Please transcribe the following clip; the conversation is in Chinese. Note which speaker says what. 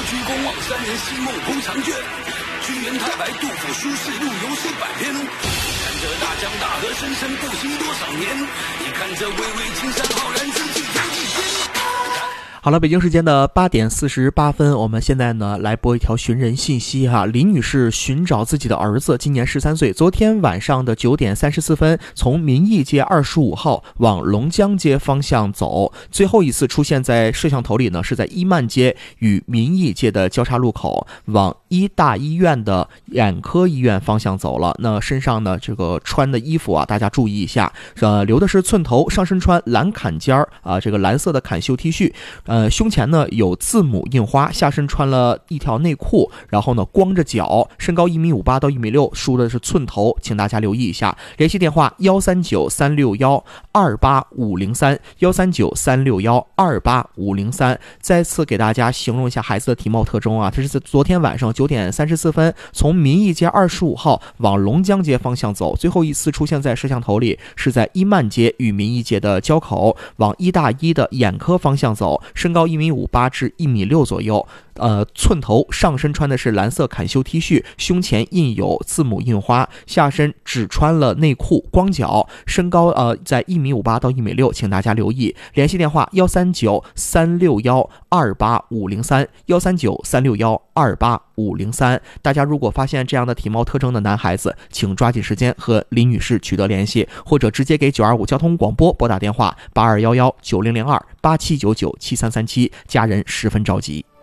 Speaker 1: 居功望三人西梦红长卷，居延太白杜甫书士路游诗百篇。看着大江大河深深不息多少年，你看着巍巍青山浩然自去天地间。
Speaker 2: 好了，北京时间的8点48分，我们现在呢来播一条寻人信息哈。李女士寻找自己的儿子，今年13岁，昨天晚上的9点34分，从民义街25号往龙江街方向走，最后一次出现在摄像头里呢，是在伊曼街与民义街的交叉路口，往医大医院的眼科医院方向走了。那身上呢这个穿的衣服啊，大家注意一下，留的是寸头，上身穿蓝坎肩啊，这个蓝色的坎袖 T 恤。胸前呢有字母印花，下身穿了一条内裤，然后呢光着脚，身高1.58米到1.6米，梳的是寸头，请大家留意一下。联系电话139-361-28503，139-361-28503。再次给大家形容一下孩子的体貌特征啊，这是在昨天晚上9点34分，从民义街25号往龙江街方向走，最后一次出现在摄像头里是在伊曼街与民义街的交口，往医大医的眼科方向走，身高1.58米至1.6米左右，寸头，上身穿的是蓝色坎袖 T 恤，胸前印有字母印花，下身只穿了内裤，光脚，身高在1.58米到1.6米，请大家留意。联系电话139-361-28503，139-361-28503。大家如果发现这样的体貌特征的男孩子，请抓紧时间和李女士取得联系，或者直接给925交通广播拨打电话8211-9002-8799-7337，家人十分着急。